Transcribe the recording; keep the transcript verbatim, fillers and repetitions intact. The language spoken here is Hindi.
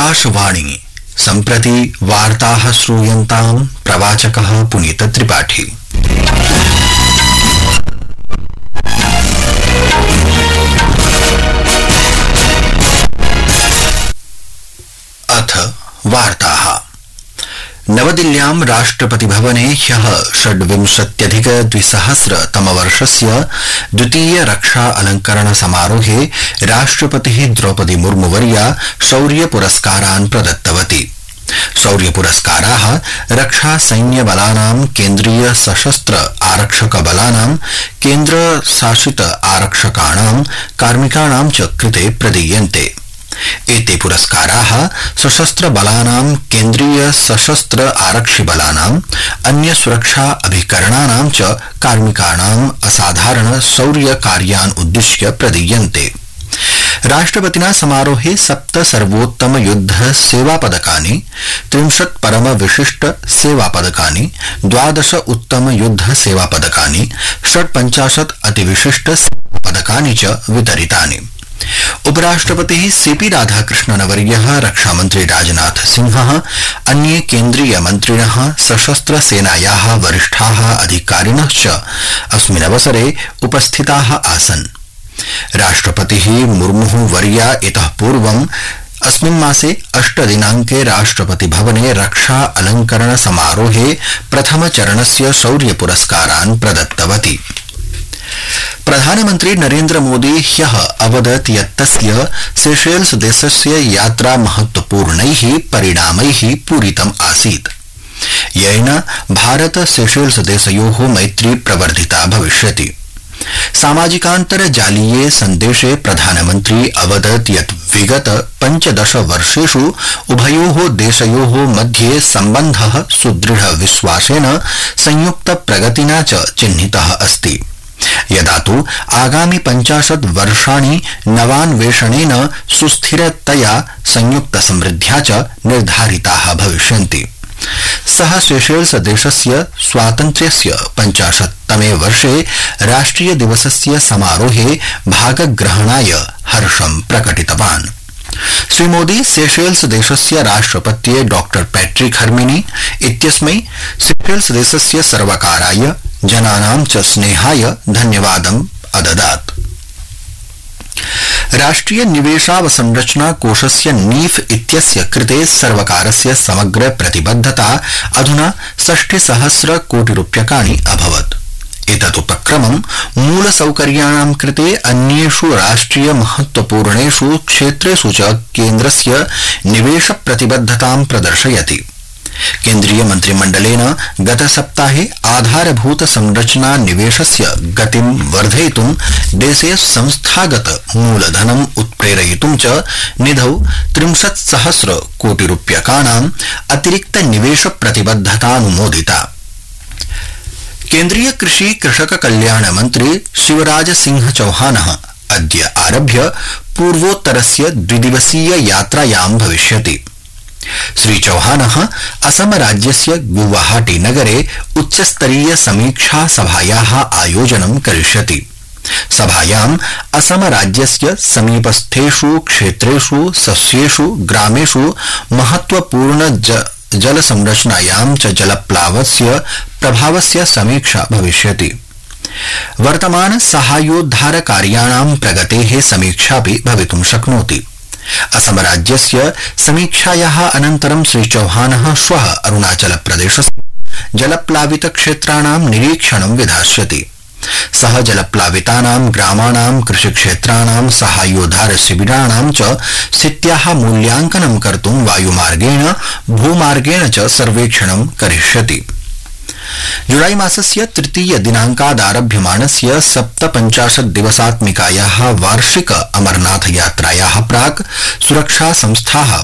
आकाशवाणी सम्प्रति वार्ताः श्रूयन्ताम् प्रवाचकः पुनीत त्रिपाठी। अथ वार्ताः। नवदिल्ल्यां राष्ट्रपति भवने ह्यः षड्विंशत्यधिक द्विसहस्रतमवर्षस्य द्वितीय रक्षा अलंकरण समारोहे राष्ट्रपतिः द्रौपदी मुर्मुवर्या शौर्य पुरस्कारान् प्रदत्तवती। शौर्य पुरस्काराः रक्षा सैन्य बलानां, केन्द्रीय सशस्त्र आरक्षक बलानां, केन्द्र शासित आरक्षकाणां, कार्मिकाणां च कृते प्रदीयन्ते। एते पुरस्काराः सशस्त्र बलानां, केन्द्रीय सशस्त्र आरक्षि बलानां, अन्य सुरक्षा अभिकरणानां च कार्मिकाणां असाधारण शौर्य कार्यान् उद्दिश्य प्रदीयन्ते। राष्ट्रपतिना समारोहे सप्त सर्वोत्तम युद्ध सेवा पदकानि, त्रिंशत् परम विशिष्ट सेवा पदकानि, द्वादश उत्तम युद्ध सेवा पदकानि, षट्पञ्चाशत् अतिविशिष्ट सेवा पदकानि च वितरितानि। उपराष्ट्रपतिः सीपी राधाकृष्णनवर्यः, रक्षामन्त्री राजनाथ सिंहः, अन्ये केन्द्रीय मन्त्रिणः, सशस्त्र सेनायाः वरिष्ठाः अधिकारिणः च अस्मिन् अवसरे उपस्थिताः आसन्। राष्ट्रपतिः मुर्मुः वर्या इतः पूर्वम् अस्मिन् मासे अष्ट दिनांके राष्ट्रपति भवने रक्षा अलंकरण समारोहे प्रथम चरणस्य शौर्य पुरस्कारान् प्रदत्तवती। प्रधानमन्त्री नरेन्द्र मोदी ह्यः अवदत् यत् तस्य सेशेल्स देशस्य यात्रा महत्वपूर्णैः परिणामैः पूरितम् आसीत्, येन भारत सेशेल्स देशयोः मैत्री प्रवर्धिता भविष्यति। सामाजिकान्तर्जालीये सन्देशे प्रधानमन्त्री अवदत् यत् विगत पञ्चदश वर्षेषु उभयोः देशयोः मध्ये सम्बन्धः सुदृढ विश्वासेन, संयुक्त प्रगतिना च चिह्नितः अस्ति। यदा तु आगामि पञ्चाशत् वर्षाणि नवान्वेषणेन, सुस्थिरतया, संयुक्त समृद्ध्या च निर्धारिताः भविष्यन्ति। सः सेशेल्स देशस्य स्वातन्त्र्यस्य पञ्चाशत्तमे वर्षे राष्ट्रिय दिवसस्य समारोहे भागग्रहणाय हर्षं प्रकटितवान्। श्रीमोदी सेशेल्स देशस्य राष्ट्रपत्ये डॉ पैट्रिक हर्मिनी इत्यस्मै सेशेल्स देशस्य सर्वकाराय, जनानां च स्नेहाय धन्यवादम् अददात्। राष्ट्रिय निवेशावसंरचना कोषस्य नीफ इत्यस्य कृते सर्वकारस्य समग्र प्रतिबद्धता अधुना षष्टिसहस्र कोटि रूप्यकाणि अभवत्। एतदुपक्रमं मूलसौकर्याणां कृते अन्येषु राष्ट्रिय महत्वपूर्णेषु क्षेत्रेषु च केन्द्रस्य निवेश प्रतिबद्धतां प्रदर्शयति। केन्द्रीय मन्त्रिमण्डलेन गतसप्ताहे आधारभूत संरचना निवेशस्य गतिं वर्धयितुं, देशे संस्थागत मूलधनम् उत्प्रेरयितुं च निधौ त्रिंशत् सहस्र कोटि रूप्यकाणाम् अतिरिक्त निवेश प्रतिबद्धतानुमोदिता। केन्द्रीय कृषि कृषक कल्याण मन्त्री शिवराज सिंह चौहानः अद्य आरभ्य पूर्वोत्तरस्य द्विदिवसीय यात्रायां भविष्यति। श्री चौहानः असम राज्यस्य गुवाहाटी नगरे उच्चस्तरीय समीक्षा सभायाः आयोजनं करिष्यति। सभायाम् असम राज्यस्य समीपस्थेषु क्षेत्रेषु, सस्येषु, ग्रामेषु महत्वपूर्ण ज जल संरचनायां च जलप्लावस्य प्रभावस्य समीक्षा भविष्यति। वर्तमान साहाय्योद्धार कार्याणां प्रगतेः समीक्षापि भवितुं शक्नोति। असम राज्यस्य समीक्षायाः अनन्तरं श्री चौहानः श्वः अरुणाचल प्रदेशस्य जलप्लावित क्षेत्राणां निरीक्षणं विधास्यति। सः जलप्लावितानां ग्रामाणां, कृषिक्षेत्राणां, साहाय्योद्धार शिबिराणां च स्थित्याः मूल्यांकनं कर्तुं वायुमार्गेण, भूमार्गेण च सर्वेक्षणं करिष्यति। जुलाई मासस्य तृतीय दिनांकादारभ्यमाणस्य सप्तपञ्चाशत् दिवसात्मिकायाः वार्षिक अमरनाथ यात्रायाः प्राक् सुरक्षा संस्थाः